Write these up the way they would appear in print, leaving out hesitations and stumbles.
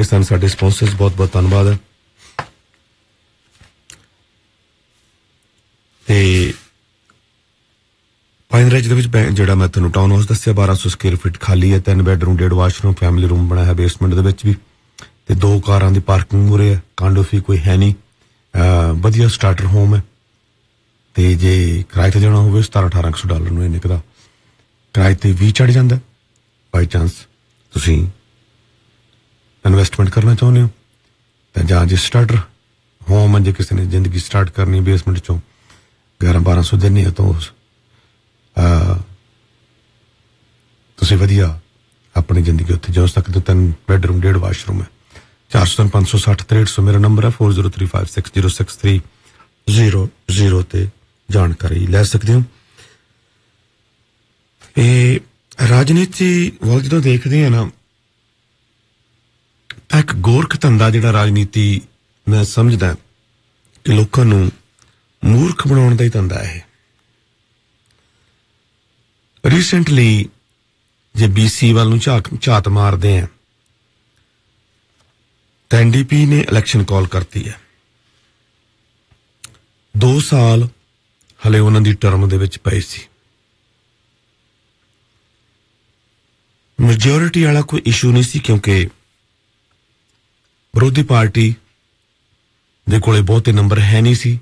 सन साडे स्पॉन्सर्स बहुत बहुत धन्यवाद है ते पाइन रेंज दे विच जिहड़ा मैं तुहानूं टाउन हाउस दस्सिया 1200 स्क्वेयर फीट खाली है 3 बेडरूम 1.5 वाशरूम फैमिली रूम बनाया बेसमेंट दे विच भी ते 2 कारां दी पार्किंग मुरे है कांडो फी कोई है नहीं वधिया स्टार्टर होम है ते जे किराए ते देना होवे $17-1800 ਨੂੰ ਇਹਨੇ ਦਾ ਕਿਰਾਏ ਤੇ ਵੀ ਚੜ ਜਾਂਦਾ ਬਾਈ ਚਾਂਸ ਤੁਸੀਂ ਇਨਵੈਸਟਮੈਂਟ ਕਰਨਾ ਚਾਹੁੰਦੇ ਹੋ ਤਾਂ ਜਾਂ ਜੇ ਸਟਾਰਟਰ ਹੋਮ ਜੇ ਕਿਸੇ ਨੇ ਜ਼ਿੰਦਗੀ ਸਟਾਰਟ ਕਰਨੀ ਬੇਸਮੈਂਟ ਚੋਂ 11-1200 ਦਿਨ ਹੈ ਤਾਂ ਤੁਸੀਂ ਵਧੀਆ ਆਪਣੀ ਜ਼ਿੰਦਗੀ ਉੱਥੇ ਜਿਉ ਸਕਦੇ ਹੋ 3 ਬੈਡਰੂਮ 1.5 ਵਾਸ਼ਰੂਮ ਹੈ 400-560-6300 ਮੇਰਾ ਨੰਬਰ ਹੈ 4035606300 ਤੇ ਜਾਣਕਾਰੀ ਲੈ ਸਕਦੇ ਹੋ ਇਹ ਰਾਜਨੀਤੀ ਵੱਲ ਜਦੋਂ ਦੇਖਦੇ ਆ ਨਾ ਤਾਂ ਇੱਕ ਗੋਰਖ ਧੰਦਾ ਜਿਹੜਾ ਰਾਜਨੀਤੀ ਮੈਂ ਸਮਝਦਾ ਕਿ ਲੋਕਾਂ ਨੂੰ ਮੂਰਖ ਬਣਾਉਣ ਦਾ ਹੀ ਧੰਦਾ ਹੈ ਰੀਸੈਂਟਲੀ ਜੇ BC ਵੱਲ ਨੂੰ ਝਾਤ ਮਾਰਦੇ ਆ ਤਾਂ NDP ਨੇ ਇਲੈਕਸ਼ਨ ਕਾਲ ਕਰਤੀ ਹੈ 2 ਸਾਲ ਹਲੇ ਉਹਨਾਂ ਦੀ ਟਰਮ ਦੇ ਵਿੱਚ ਪਏ ਸੀ ਮੈਜੋਰਿਟੀ ਵਾਲਾ ਕੋਈ ਇਸ਼ੂ ਨਹੀਂ ਸੀ ਕਿਉਂਕਿ ਵਿਰੋਧੀ ਪਾਰਟੀ ਦੇ ਕੋਲੇ ਬਹੁਤੇ ਨੰਬਰ ਹੈ ਨਹੀਂ ਸੀ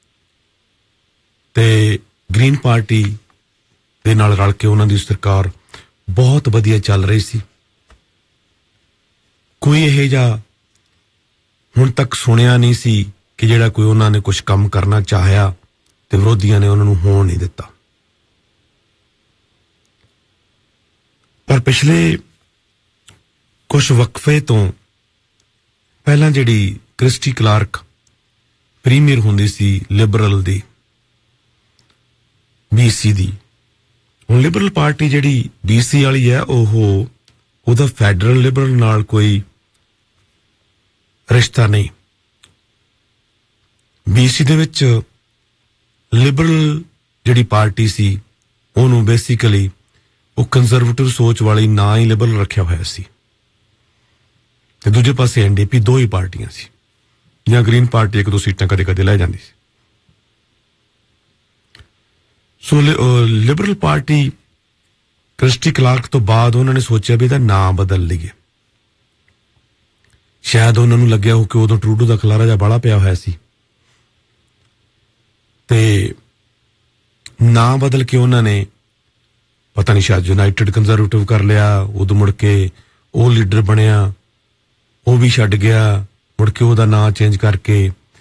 ਤੇ ਗ੍ਰੀਨ ਪਾਰਟੀ ਦੇ ਨਾਲ ਰਲ ਕੇ ਉਹਨਾਂ ਦੀ ਸਰਕਾਰ ਬਹੁਤ ਵਧੀਆ ਚੱਲ ਰਹੀ ਸੀ ਕੋਈ ਇਹ ਜਿਹਾ ਹੁਣ ਤੱਕ ਸੁਣਿਆ ਨਹੀਂ ਸੀ ਕਿ ਜਿਹੜਾ ਕੋਈ ਉਹਨਾਂ ਨੇ ਕੁਝ ਕੰਮ ਕਰਨਾ ਚਾਹਿਆ ਤੇ ਵਿਰੋਧੀਆਂ ਨੇ ਉਹਨਾਂ ਨੂੰ ਹੋਣ ਨਹੀਂ ਦਿੱਤਾ ਪਰ ਪਿਛਲੇ ਕੁਝ ਵਕਫੇ ਤੋਂ ਪਹਿਲਾਂ ਜਿਹੜੀ ਕ੍ਰਿਸਟੀ ਕਲਾਰਕ ਪ੍ਰੀਮੀਅਰ ਹੁੰਦੀ ਸੀ ਲਿਬਰਲ ਦੀ BC ਦੀ ਹੁਣ ਲਿਬਰਲ ਪਾਰਟੀ ਜਿਹੜੀ BC ਵਾਲੀ ਹੈ ਉਹਦਾ ਫੈਡਰਲ ਲਿਬਰਲ ਨਾਲ ਕੋਈ ਰਿਸ਼ਤਾ ਨਹੀਂ BC ਦੇ ਵਿੱਚ ਲਿਬਰਲ ਜਿਹੜੀ ਪਾਰਟੀ ਸੀ ਉਹਨੂੰ ਬੇਸਿਕਲੀ ਉਹ ਕੰਜ਼ਰਵੇਟਿਵ ਸੋਚ ਵਾਲੀ ਨਾ ਹੀ ਲਿਬਰਲ ਰੱਖਿਆ ਹੋਇਆ ਸੀ ਤੇ ਦੂਜੇ ਪਾਸੇ NDP 2 ਹੀ ਪਾਰਟੀਆਂ ਸੀ ਜਾਂ ਗ੍ਰੀਨ ਪਾਰਟੀ 1-2 ਸੀਟਾਂ ਕਦੇ ਲੈ ਜਾਂਦੀ ਸੀ ਸੋ ਲਿਬਰਲ ਪਾਰਟੀ ਕ੍ਰਿਸਟੀ ਕਲਾਰਕ ਤੋਂ ਬਾਅਦ ਉਹਨਾਂ ਨੇ ਸੋਚਿਆ ਵੀ ਇਹਦਾ ਨਾਂ ਬਦਲ ਲਈਏ ਸ਼ਾਇਦ ਉਹਨਾਂ ਨੂੰ ਲੱਗਿਆ ਹੋ ਕਿ ਉਦੋਂ ਟਰੂਡੋ ਦਾ ਖਲਾਰਾ ਜਿਹਾ ਬਾਹਲਾ ਪਿਆ ਹੋਇਆ ਸੀ ਤੇ ਨਾਂ ਬਦਲ ਕੇ ਉਹਨਾਂ ਨੇ ਪਤਾ ਨਹੀਂ ਸ਼ਾਇਦ ਯੂਨਾਈਟਿਡ ਕੰਜ਼ਰਵੇਟਿਵ ਕਰ ਲਿਆ ਉਦੋਂ ਮੁੜ ਕੇ ਉਹ ਲੀਡਰ ਬਣਿਆ ਉਹ ਵੀ ਛੱਡ ਗਿਆ ਮੁੜ ਕੇ ਉਹਦਾ ਨਾਂ ਚੇਂਜ ਕਰਕੇ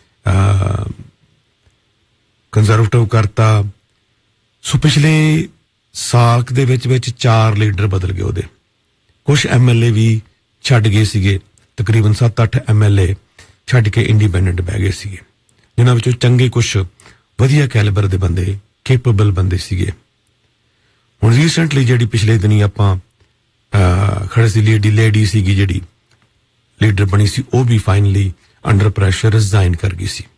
ਕੰਜ਼ਰਵੇਟਿਵ ਕਰਤਾ ਸੋ ਪਿਛਲੇ ਸਾਲ ਦੇ ਵਿੱਚ 4 ਲੀਡਰ ਬਦਲ ਗਏ ਉਹਦੇ ਕੁਝ MLA ਵੀ ਛੱਡ ਗਏ ਸੀਗੇ ਤਕਰੀਬਨ 7-8 MLA ਛੱਡ ਕੇ ਇੰਡੀਪੈਂਡੈਂਟ ਬਹਿ ਗਏ ਸੀਗੇ ਜਿਨ੍ਹਾਂ ਵਿੱਚੋਂ ਚੰਗੇ ਕੁਝ ਵਧੀਆ ਕੈਲੀਬਰ ਦੇ ਬੰਦੇ ਕੈਪੇਬਲ ਬੰਦੇ ਸੀਗੇ ਹੁਣ ਰੀਸੈਂਟਲੀ ਜਿਹੜੀ ਪਿਛਲੇ ਦਿਨੀ ਆਪਾਂ ਖੜੇ ਸੀ ਲੇਡੀ ਸੀਗੀ ਜਿਹੜੀ ਲੀਡਰ ਬਣੀ ਸੀ ਉਹ ਵੀ ਫਾਈਨਲੀ ਅੰਡਰ ਪ੍ਰੈਸ਼ਰ ਰਿਜ਼ਾਈਨ ਕਰ ਗਈ ਸੀ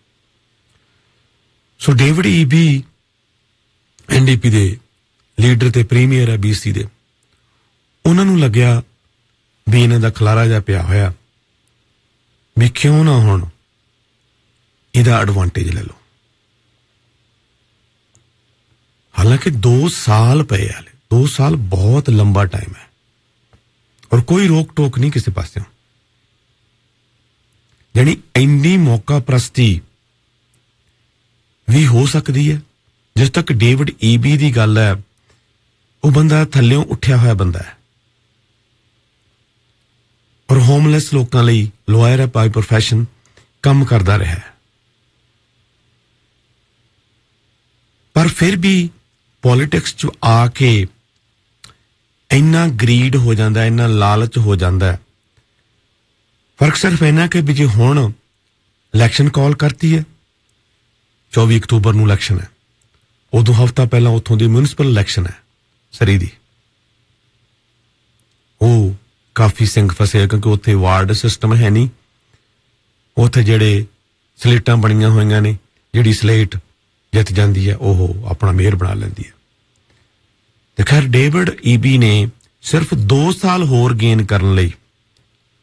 ਸੋ ਡੇਵਿਡ EB NDP ਦੇ ਲੀਡਰ ਤੇ ਪ੍ਰੀਮੀਅਰ ਹੈ BC ਦੇ ਉਹਨਾਂ ਨੂੰ ਲੱਗਿਆ ਵੀ ਇਹਨਾਂ ਦਾ ਖਲਾਰਾ ਜਿਹਾ ਪਿਆ ਹੋਇਆ ਵੀ ਕਿਉਂ ਨਾ ਹੁਣ ਇਹਦਾ ਐਡਵਾਂਟੇਜ ਲੈ ਲਓ ਹਾਲਾਂਕਿ 2 ਸਾਲ ਪਏ ਹਾਲੇ 2 ਸਾਲ ਬਹੁਤ ਲੰਬਾ ਟਾਈਮ ਹੈ ਔਰ ਕੋਈ ਰੋਕ ਟੋਕ ਨਹੀਂ ਕਿਸੇ ਪਾਸਿਓਂ ਯਾਨੀ ਇੰਨੀ ਮੌਕਾ ਪ੍ਰਸਤੀ ਵੀ ਹੋ ਸਕਦੀ ਹੈ ਜਿਸ ਤੱਕ ਡੇਵਿਡ EB ਦੀ ਗੱਲ ਹੈ ਉਹ ਬੰਦਾ ਥੱਲਿਓਂ ਉੱਠਿਆ ਹੋਇਆ ਬੰਦਾ ਹੈ ਔਰ ਹੋਮਲੈਸ ਲੋਕਾਂ ਲਈ ਲਾਇਰ ਹੈ ਬਾਈ ਪ੍ਰੋਫੈਸ਼ਨ ਕੰਮ ਕਰਦਾ ਰਿਹਾ ਹੈ ਪਰ ਫਿਰ ਵੀ ਪੋਲਿਟਿਕਸ 'ਚ ਆ ਕੇ ਇੰਨਾ ਗਰੀਡ ਹੋ ਜਾਂਦਾ ਇੰਨਾ ਲਾਲਚ ਹੋ ਜਾਂਦਾ ਫਰਕ ਸਿਰਫ ਇੰਨਾ ਕਿ ਵੀ ਜੇ ਹੁਣ ਇਲੈਕਸ਼ਨ ਕਾਲ ਕਰਤੀ ਹੈ 24 ਅਕਤੂਬਰ ਨੂੰ ਇਲੈਕਸ਼ਨ ਹੈ ਉਦੋਂ ਹਫ਼ਤਾ ਪਹਿਲਾਂ ਉੱਥੋਂ ਦੀ ਮਿਊਨਿਸਪਲ ਇਲੈਕਸ਼ਨ ਹੈ ਸਰੀ ਦੀ ਉਹ ਕਾਫੀ ਸਿੰਘ ਫਸੇ ਕਿਉਂਕਿ ਉੱਥੇ ਵਾਰਡ ਸਿਸਟਮ ਹੈ ਨਹੀਂ ਉੱਥੇ ਜਿਹੜੇ ਸਲੇਟਾਂ ਬਣੀਆਂ ਹੋਈਆਂ ਨੇ ਜਿਹੜੀ ਸਲੇਟ ਜਿੱਤ ਜਾਂਦੀ ਹੈ ਉਹ ਆਪਣਾ ਮੇਅਰ ਬਣਾ ਲੈਂਦੀ ਹੈ ਤੇ ਖੈਰ ਡੇਵਿਡ EB ਨੇ ਸਿਰਫ 2 ਸਾਲ ਹੋਰ ਗੇਨ ਕਰਨ ਲਈ